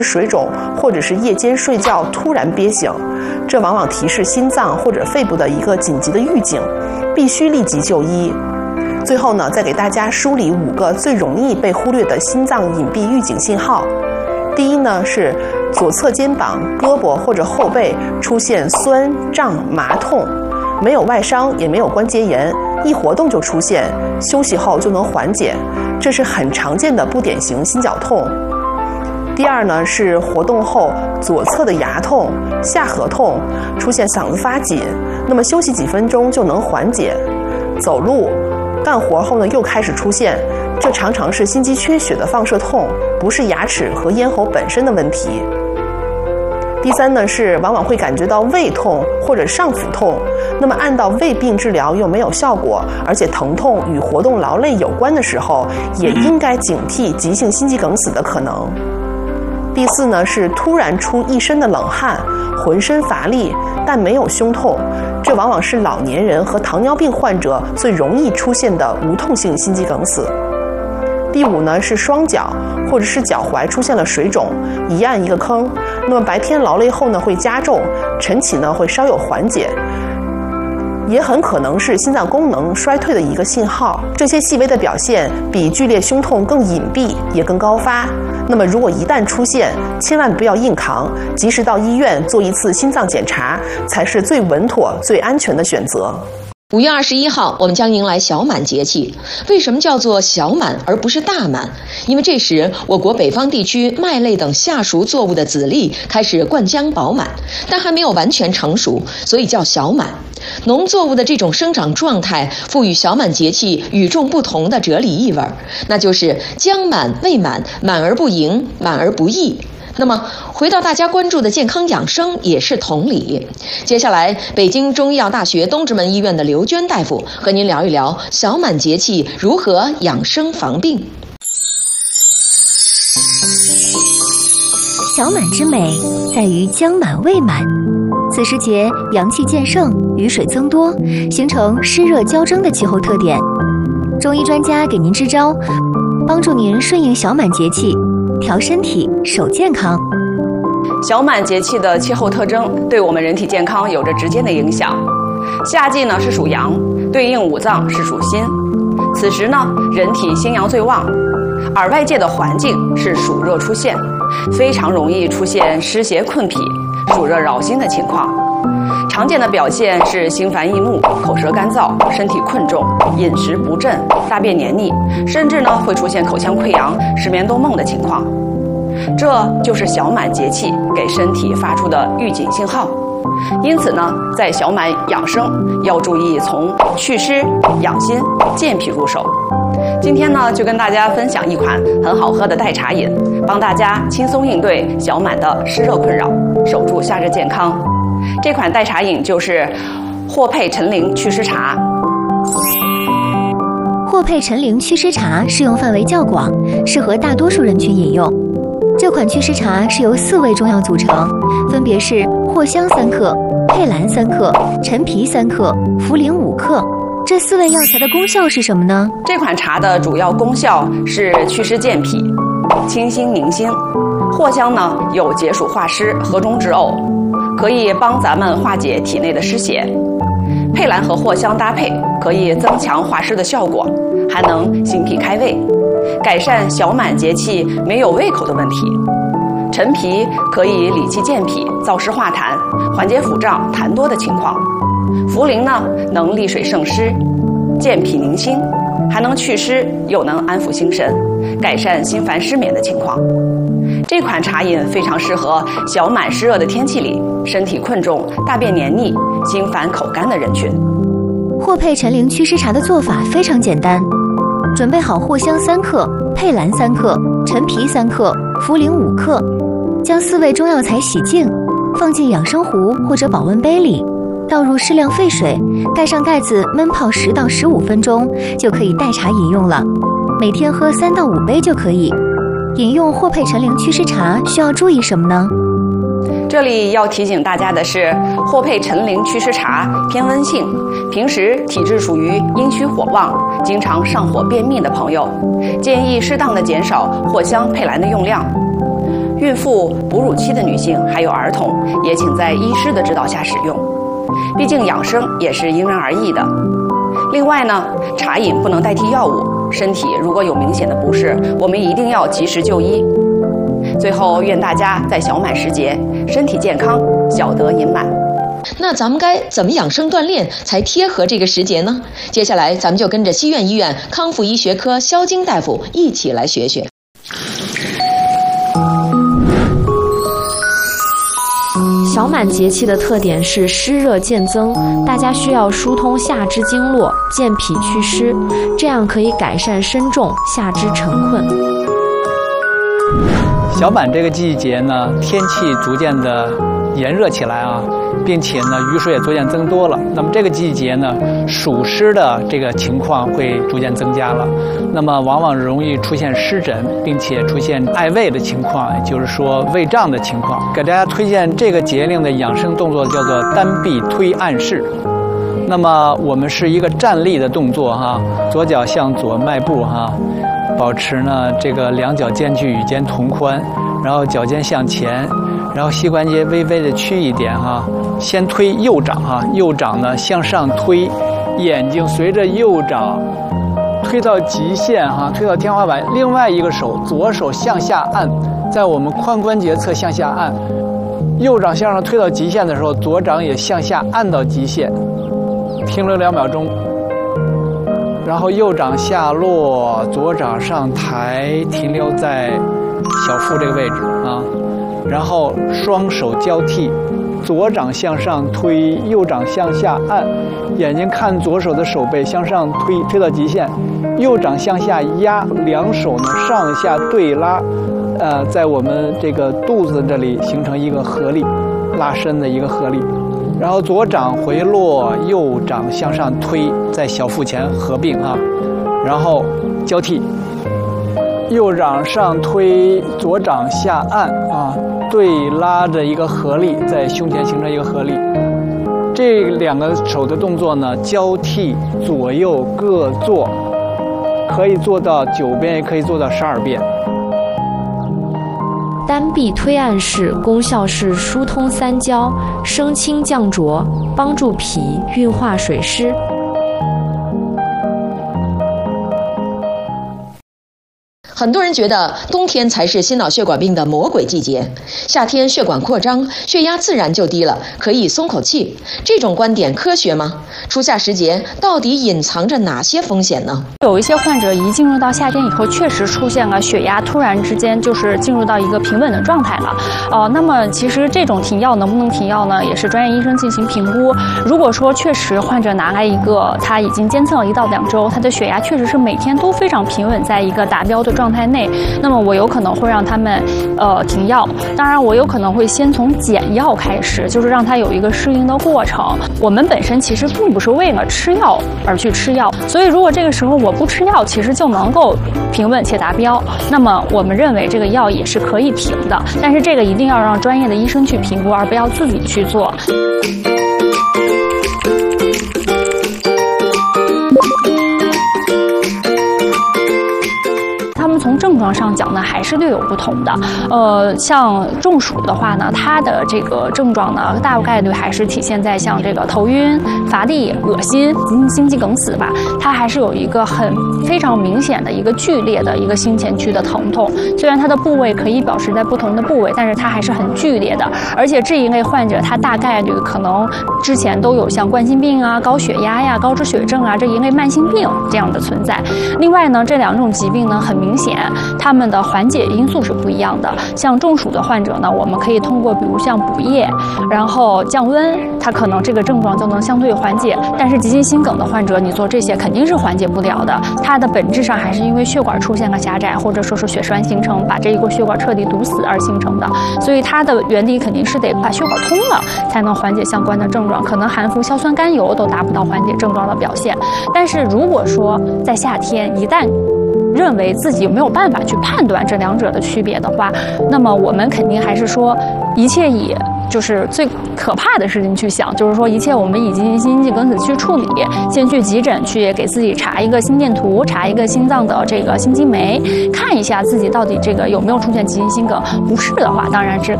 水肿，或者是夜间睡觉突然憋醒，这往往提示心脏或者肺部的一个紧急的预警，必须立即就医。最后呢，再给大家梳理5个最容易被忽略的心脏隐蔽预警信号。第一呢，是左侧肩膀、胳膊或者后背出现酸、胀、麻痛，没有外伤也没有关节炎，一活动就出现，休息后就能缓解，这是很常见的不典型心绞痛。第二呢，是活动后左侧的牙痛、下颌痛，出现嗓子发紧，那么休息几分钟就能缓解。走路、干活后呢又开始出现，这常常是心肌缺血的放射痛，不是牙齿和咽喉本身的问题。第三呢，是往往会感觉到胃痛或者上腹痛，那么按到胃病治疗又没有效果，而且疼痛与活动劳累有关的时候，也应该警惕急性心肌梗死的可能。第四呢，是突然出一身的冷汗，浑身乏力，但没有胸痛，这往往是老年人和糖尿病患者最容易出现的无痛性心肌梗死。第5呢，是双脚或者是脚踝出现了水肿，一按一个坑，那么白天劳累后呢会加重，晨起呢会稍有缓解，也很可能是心脏功能衰退的一个信号。这些细微的表现比剧烈胸痛更隐蔽，也更高发。那么如果一旦出现，千万不要硬扛，及时到医院做一次心脏检查，才是最稳妥、最安全的选择。 5月21号，我们将迎来小满节气。为什么叫做小满而不是大满？因为这时我国北方地区麦类等夏熟作物的籽粒开始灌浆饱满，但还没有完全成熟，所以叫小满。农作物的这种生长状态赋予小满节气与众不同的哲理意味，那就是将满未满，满而不盈，满而不溢。那么回到大家关注的健康养生也是同理。接下来，北京中医药大学东直门医院的刘娟大夫和您聊一聊小满节气如何养生防病。 小满之美在于将满未满，此时节阳气渐盛，雨水增多，形成湿热交争的气候特点。中医专家给您支招，帮助您顺应小满节气，调身体，守健康。 小满节气的气候特征对我们人体健康有着直接的影响。夏季呢是属阳，对应五脏是属心，此时呢人体心阳最旺，而外界的环境是暑热出现，非常容易出现湿邪困脾、暑热扰心的情况。常见的表现是心烦易怒、口舌干燥、身体困重、饮食不振、大便黏腻，甚至呢会出现口腔溃疡、失眠多梦的情况。这就是小满节气给身体发出的预警信号。因此呢，在小满养生要注意从祛湿、养心、健脾入手。今天呢，就跟大家分享一款很好喝的代茶饮，帮大家轻松应对小满的湿热困扰，守住夏日健康。这款代茶饮就是霍佩陈苓祛湿茶。 霍佩陈苓祛湿茶适用范围较广，适合大多数人群饮用。这款祛湿茶是由4味中药组成，分别是藿香3克、佩兰3克、陈皮3克、茯苓5克。这4味药材的功效是什么呢？ 这款茶的主要功效是祛湿健脾、清心宁心。藿香呢有解暑化湿、和中之偶，可以帮咱们化解体内的湿邪。佩兰和藿香搭配，可以增强化湿的效果，还能行脾开胃，改善小满节气没有胃口的问题。陈皮可以理气健脾、燥湿化痰，缓解腹胀、痰多的情况。茯苓呢能利水胜湿、健脾宁心，还能祛湿又能安抚心神，改善心烦失眠的情况。这款茶饮非常适合小满湿热的天气里，身体困重、大便黏腻、心烦口干的人群。 霍佩陈苓祛湿茶的做法非常简单，准备好藿香3克、佩兰3克、陈皮3克、茯苓5克，将4味中药材洗净，放进养生壶或者保温杯里，倒入适量沸水，盖上盖子焖泡10到15分钟，就可以代茶饮用了。每天喝3到5杯就可以。饮用霍佩陈苓祛湿茶需要注意什么呢？ 这里要提醒大家的是，霍佩陈苓祛湿茶偏温性，平时体质属于阴虚火旺、经常上火便秘的朋友，建议适当的减少藿香、佩兰的用量。 孕妇、哺乳期的女性还有儿童，也请在医师的指导下使用。毕竟养生也是因人而异的。另外呢，茶饮不能代替药物，身体如果有明显的不适，我们一定要及时就医。最后，愿大家在小满时节身体健康，小得银满。 那咱们该怎么养生锻炼才贴合这个时节呢？接下来咱们就跟着西苑医院康复医学科肖晶大夫一起来学学。 小满节气的特点是湿热渐增，大家需要疏通下肢经络，健脾祛湿，这样可以改善身重、下肢沉困。 小满这个季节呢，天气逐渐的炎热起来啊，并且呢雨水也逐渐增多了。那么这个季节呢，暑湿的这个情况会逐渐增加了。那么往往容易出现湿疹，并且出现碍胃的情况，也就是说胃胀的情况。给大家推荐这个节令的养生动作叫做单臂推按式。那么我们是一个站立的动作哈，左脚向左迈步哈，保持呢这个两脚间距与肩同宽，然后脚尖向前，然后膝关节微微的屈一点哈，先推右掌哈，右掌呢向上推，眼睛随着右掌推到极限哈，推到天花板。另外一个手，左手向下按，在我们髋关节侧向下按，右掌向上推到极限的时候，左掌也向下按到极限，停留2秒钟。然后右掌下落，左掌上抬，停留在小腹这个位置啊。然后双手交替，左掌向上推，右掌向下按，眼睛看左手的手背向上推，推到极限，右掌向下压，两手呢上下对拉，在我们这个肚子这里形成一个合力，拉伸的一个合力。然后左掌回落，右掌向上推，在小腹前合并啊，然后交替，右掌上推，左掌下按啊，对拉着一个合力，在胸前形成一个合力。这两个手的动作呢，交替左右各做，可以做到9遍，也可以做到12遍。 单臂推按式功效是疏通三焦，升清降浊，帮助脾运化水湿。 很多人觉得冬天才是心脑血管病的魔鬼季节，夏天血管扩张，血压自然就低了，可以松口气。这种观点科学吗？初夏时节到底隐藏着哪些风险呢？ 有一些患者一进入到夏天以后，确实出现了血压突然之间就是进入到一个平稳的状态了。那么其实这种停药能不能停药呢？也是专业医生进行评估。如果说确实患者拿来一个他已经监测了1到2周，他的血压确实是每天都非常平稳，在一个达标的状态内，那么我有可能会让他们停药。当然我有可能会先从减药开始，就是让他有一个适应的过程。我们本身其实并不是为了吃药而去吃药，所以如果这个时候我不吃药，其实就能够平稳且达标，那么我们认为这个药也是可以停的。但是这个一定要让专业的医生去评估，而不要自己去做。从症状上讲呢，还是略有不同的。像中暑的话呢，它的这个症状呢，大概率还是体现在像这个头晕、乏力、恶心、心肌梗死吧。它还是有一个非常明显的一个剧烈的一个心前区的疼痛。虽然它的部位可以表示在不同的部位，但是它还是很剧烈的。而且这一类患者，他大概率可能之前都有像冠心病啊、高血压呀、高脂血症啊这一类慢性病这样的存在。另外呢，这2种疾病呢，很明显他们的缓解因素是不一样的。像中暑的患者呢，我们可以通过比如像补液，然后降温，它可能这个症状就能相对缓解。但是急性心梗的患者，你做这些肯定是缓解不了的，它的本质上还是因为血管出现了狭窄，或者说是血栓形成，把这一个血管彻底堵死而形成的。所以它的原理肯定是得把血管通了，才能缓解相关的症状。可能含服硝酸甘油都达不到缓解症状的表现。但是如果说在夏天一旦认为自己没有办法去判断这2者的区别的话，那么我们肯定还是说一切以就是最可怕的事情去想，就是说一切我们以急性心肌梗死去处理，先去急诊去给自己查一个心电图，查一个心脏的这个心肌酶，看一下自己到底这个有没有出现急性心梗。不是的话，当然是